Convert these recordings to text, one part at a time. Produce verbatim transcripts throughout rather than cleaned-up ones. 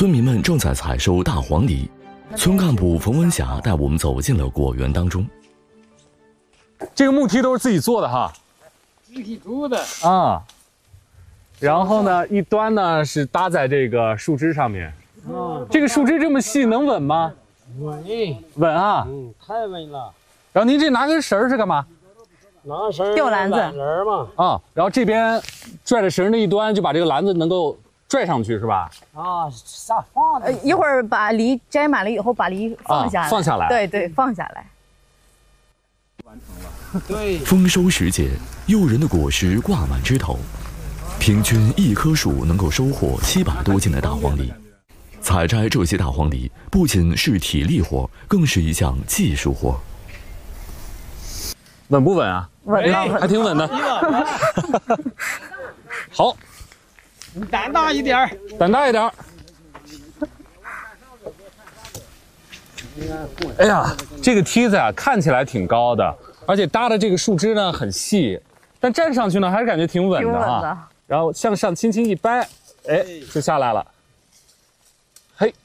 村民们正在采收大黄梨，村干部冯文霞带我们走进了果园当中。 这个木梯都是自己做的哈， 自己做的啊。然后呢，一端呢是搭在这个树枝上面。啊，这个树枝这么细，能稳吗？ 稳， 稳啊。 嗯，太稳了。 然后您这拿根绳是干嘛？ 拿绳吊篮子篮嘛。 啊，然后这边拽着绳的一端，就把这个篮子能够拽上去，是吧？ 啊，下放的。 呃，一会儿把梨摘满了以后，把梨放下来。 啊、放下来。 对对，放下来。 完成了。对。 丰收时节，诱人的果实挂满枝头，平均一棵树能够收获七百多斤的大黄梨。采摘这些大黄梨不仅是体力活，更是一项技术活。 稳不稳啊？ 稳了， 还挺稳的。好， 你胆大一点， 胆大一点。哎呀，这个梯子呀、啊，看起来挺高的，而且搭的这个树枝呢很细，但站上去呢还是感觉挺稳的啊。的然后向上轻轻一掰，哎，就下来了。嘿，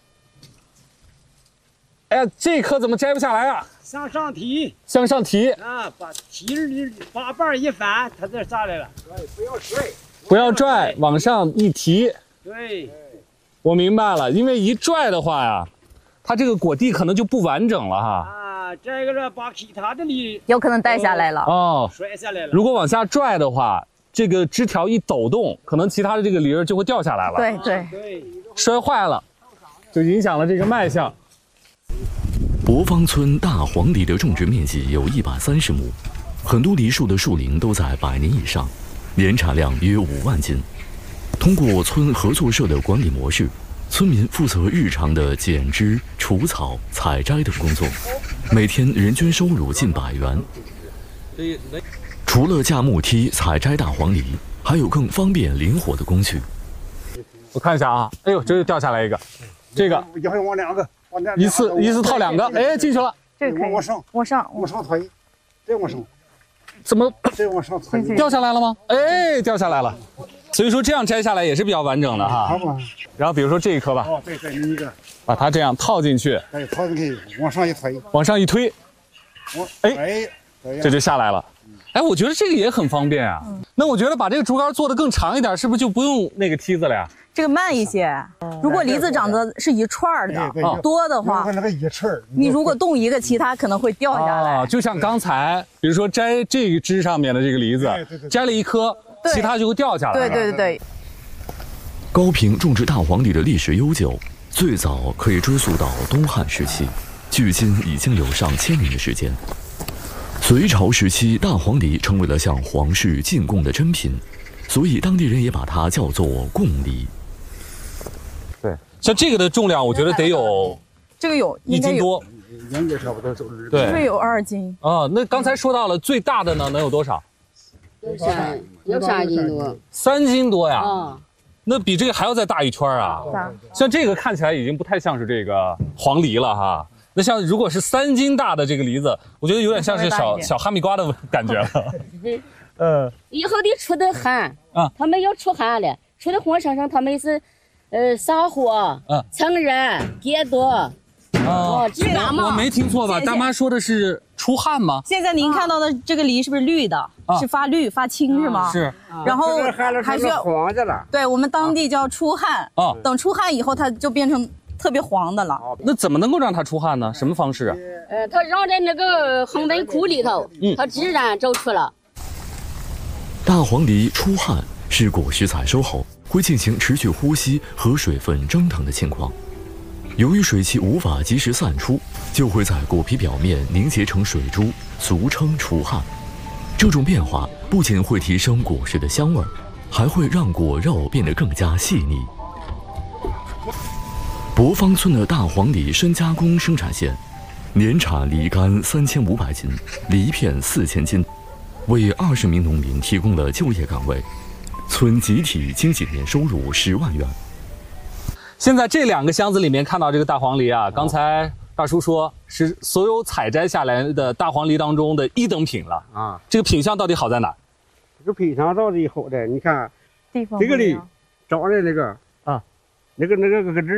哎呀，这颗怎么摘不下来啊？ 向上提， 向上提啊，把提着把瓣一翻，它就下来了。对，不要拽， 不要拽，往上一提。 对， 我明白了，因为一拽的话呀，它这个果蒂可能就不完整了哈。 啊，这个是把其他的梨有可能带下来了。 哦， 摔下来了。 如果往下拽的话，这个枝条一抖动，可能其他的这个梨儿就会掉下来了。 对对对， 摔坏了，就影响了这个卖相。 博芳村大黄梨的种植面积有一百三十亩，很多梨树的树龄都在百年以上，年产量约五万斤。通过村合作社的管理模式，村民负责日常的剪枝、除草、采摘等工作，每天人均收入近百元。除了架木梯采摘大黄梨，还有更方便灵活的工具。 我看一下啊，哎呦，这又掉下来一个，这个一会儿往两个。 一次一次套两个，哎，进去了。 这个可以往上， 往上， 往上推，再往上。 怎么？ 再往上推。 掉下来了吗？哎，掉下来了。所以说这样摘下来也是比较完整的哈。 好吧。 然后比如说这一颗吧。 哦，对对，你一个。 把它这样套进去。 对，套进去，往上一推。 往上一推。 我哎，这就下来了。哎，我觉得这个也很方便啊。那我觉得把这个竹竿做得更长一点，是不是就不用那个梯子了呀？ 这个慢一些。如果梨子长得是一串的，多的话， 那个一串， 你如果动一个，其他可能会掉下来。 啊，就像刚才，比如说摘这一枝上面的这个梨子，摘了一颗，其他就会掉下来。 对对对对。 高平种植大黄梨的历史悠久，最早可以追溯到东汉时期，距今已经有上千年的时间。隋朝时期，大黄梨成为了向皇室进贡的珍品，所以当地人也把它叫做贡梨。 对，像这个的重量，我觉得得有， 这个有一斤多， 应该差不多走日。 对， 这有二斤。 啊，那刚才说到了最大的呢，能有多少？ 有三，有三斤多。 三斤多呀？ 啊， 那比这个还要再大一圈啊！像这个看起来已经不太像是这个黄梨了哈。那像如果是三斤大的这个梨子，我觉得有点像是小小哈密瓜的感觉了。 嗯，以后的出的汗啊，他们要出汗了，出的火车上他们是。呃，撒火，嗯，蹭热，解毒。 哦，这个我没听错吧？大妈说的是出汗吗？ 现在您看到的这个梨是不是绿的？是发绿发青是吗？ 是。 然后还需要黄的了。 对，我们当地叫出汗。 啊。 等出汗以后，它就变成特别黄的了。 那怎么能够让它出汗呢？什么方式啊？ 呃，它让在那个恒温库里头，嗯，它自然就出了。 大黄梨出汗是果实采收后会进行持续呼吸和水分蒸腾的情况，由于水汽无法及时散出，就会在果皮表面凝结成水珠，俗称出汗。这种变化不仅会提升果实的香味，还会让果肉变得更加细腻。博芳村的大黄梨深加工生产线，年产梨干三千五百斤，梨片四千斤，为二十名农民提供了就业岗位。村集体经济年收入十万元。 现在这两个箱子里面看到这个大黄梨啊，刚才大叔说是所有采摘下来的大黄梨当中的一等品了啊。这个品相到底好在哪？ 这个品相到底好在，你看地方这个梨长的那个啊，那个那个个个枝